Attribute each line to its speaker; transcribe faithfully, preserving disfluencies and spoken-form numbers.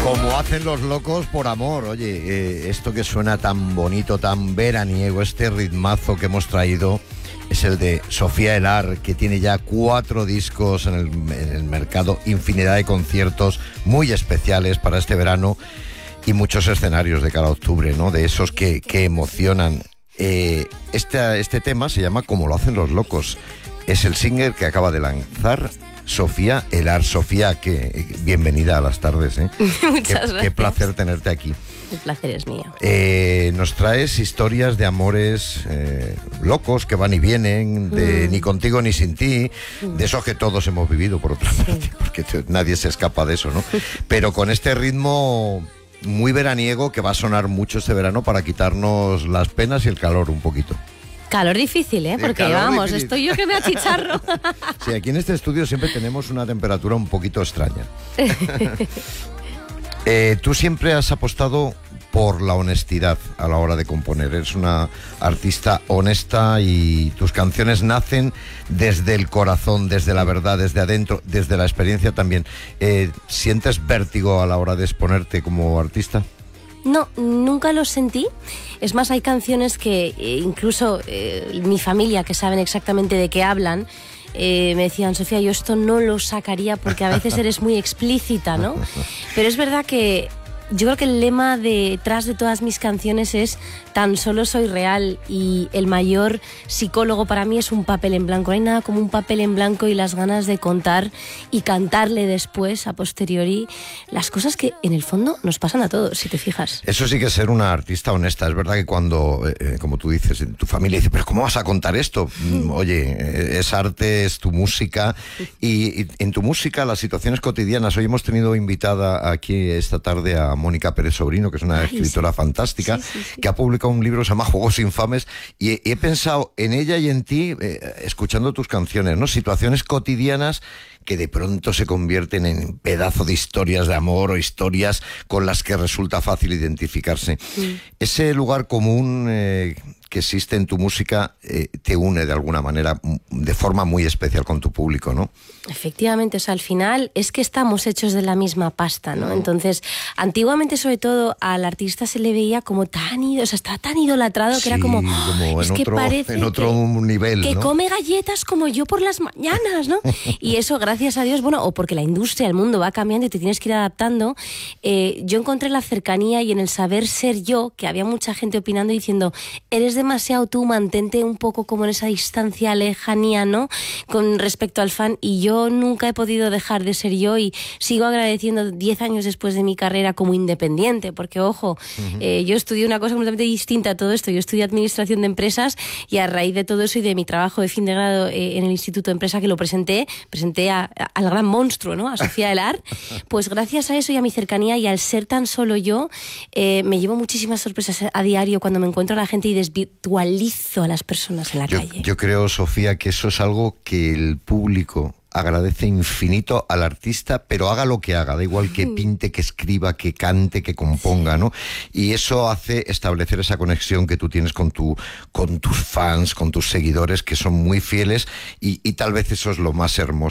Speaker 1: Como hacen los locos por amor. Oye, eh, esto que suena tan bonito, tan veraniego, este ritmazo que hemos traído es el de Sofía Elar, que tiene ya cuatro discos en el, en el mercado, infinidad de conciertos muy especiales para este verano y muchos escenarios de cara a octubre, ¿no? De esos que, que emocionan. Eh, este, este tema se llama Como lo hacen los locos. Es el single que acaba de lanzar Sofía Elar. Sofía, que bienvenida a las tardes, ¿eh?
Speaker 2: Muchas
Speaker 1: qué,
Speaker 2: gracias.
Speaker 1: Qué placer tenerte aquí.
Speaker 2: El placer es mío.
Speaker 1: Eh, nos traes historias de amores eh, locos que van y vienen, de mm. ni contigo ni sin ti, mm. de esos que todos hemos vivido, por otra parte, sí. porque te, nadie se escapa de eso, ¿no? Pero con este ritmo muy veraniego que va a sonar mucho este verano para quitarnos las penas y el calor un poquito.
Speaker 2: Calor difícil, ¿eh? Porque vamos, difícil. Estoy yo que me achicharro.
Speaker 1: Sí, aquí en este estudio siempre tenemos una temperatura un poquito extraña. eh, tú siempre has apostado por la honestidad a la hora de componer. Eres una artista honesta y tus canciones nacen desde el corazón, desde la verdad, desde adentro, desde la experiencia también. Eh, ¿Sientes vértigo a la hora de exponerte como artista?
Speaker 2: No, nunca lo sentí. Es más, hay canciones que eh, incluso eh, mi familia, que saben exactamente de qué hablan, eh, me decían, Sofía, yo esto no lo sacaría porque a veces eres muy explícita, ¿no? Pero es verdad que yo creo que el lema detrás de todas mis canciones es tan solo soy real, y el mayor psicólogo para mí es un papel en blanco. No hay nada como un papel en blanco y las ganas de contar y cantarle después, a posteriori, las cosas que en el fondo nos pasan a todos, si te fijas.
Speaker 1: Eso sí que es ser una artista honesta. Es verdad que cuando, eh, como tú dices, tu familia dice, pero ¿cómo vas a contar esto? Mm. Oye, es arte, es tu música, y, y en tu música las situaciones cotidianas. Hoy hemos tenido invitada aquí esta tarde a Mónica Pérez Sobrino, que es una Ay, escritora sí. fantástica, sí, sí, sí. que ha publicado un libro que se llama Juegos Infames, y he, he pensado en ella y en ti, eh, escuchando tus canciones, ¿no? Situaciones cotidianas que de pronto se convierten en pedazo de historias de amor o historias con las que resulta fácil identificarse. Sí. Ese lugar común eh, que existe en tu música eh, te une de alguna manera, de forma muy especial con tu público, ¿no?
Speaker 2: Efectivamente, o sea, al final es que estamos hechos de la misma pasta, ¿no? Entonces, antiguamente, sobre todo, al artista se le veía como tan, o sea, estaba tan idolatrado que sí, era como,
Speaker 1: como
Speaker 2: es
Speaker 1: en
Speaker 2: que
Speaker 1: otro,
Speaker 2: parece
Speaker 1: en otro
Speaker 2: que,
Speaker 1: nivel,
Speaker 2: que
Speaker 1: ¿no?
Speaker 2: come galletas como yo por las mañanas, ¿no? Y eso, gracias a Dios, bueno, o porque la industria, el mundo va cambiando y te tienes que ir adaptando. Eh, yo encontré la cercanía y en el saber ser yo, que había mucha gente opinando y diciendo, eres demasiado tú, mantente un poco como en esa distancia, lejanía, ¿no? Con respecto al fan, y yo nunca he podido dejar de ser yo y sigo agradeciendo diez años después de mi carrera como independiente, porque ojo, uh-huh. eh, yo estudié una cosa completamente distinta a todo esto. Yo estudié administración de empresas y a raíz de todo eso y de mi trabajo de fin de grado eh, en el Instituto de Empresa, que lo presenté, presenté a, a, al gran monstruo, ¿no? A Sofía Elar, pues gracias a eso y a mi cercanía y al ser tan solo yo, eh, me llevo muchísimas sorpresas a diario cuando me encuentro a la gente y desvirtualizo a las personas en la
Speaker 1: yo,
Speaker 2: calle.
Speaker 1: Yo creo, Sofía, que eso es algo que el público agradece infinito al artista, pero haga lo que haga, da igual que pinte, que escriba, que cante, que componga, ¿no? Y eso hace establecer esa conexión que tú tienes con tu, con tus fans, con tus seguidores, que son muy fieles, y, y tal vez eso es lo más hermoso.